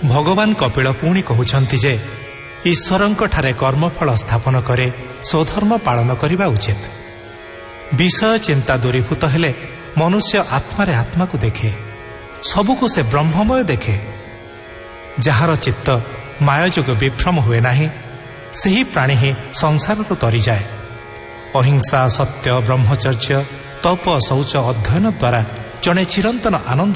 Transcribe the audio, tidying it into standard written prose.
ଭଗବାନ କପିଳ ପୁଣି କହୁଛନ୍ତି ଯେ ଈଶ୍ୱରଙ୍କଠାରେ କର୍ମଫଳ ସ୍ଥାପନ କରେ ସ୍ୱଧର୍ମ ପାଳନ କରିବା ଉଚିତ। ବିଷୟ ଚିନ୍ତା ଦୂରୀଭୂତ ହେଲେ ମନୁଷ୍ୟ ଆତ୍ମାରେ ଆତ୍ମାକୁ ଦେଖେ, ସବୁକୁ ସେ ବ୍ରହ୍ମମୟ ଦେଖେ। ଯାହାର ଚିତ୍ତ ମାୟା ଯୋଗ ବିଭ୍ରମ ହୁଏ ନାହିଁ, ସେହି ପ୍ରାଣୀ ହିଁ ସଂସାରରୁ ତରିଯାଏ। ଅହିଂସା, ସତ୍ୟ, ବ୍ରହ୍ମଚର୍ଯ୍ୟ, ତପ, ଶୌଚ ଅଧ୍ୟୟନ ଦ୍ୱାରା ଜଣେ ଚିରନ୍ତନ ଆନନ୍ଦ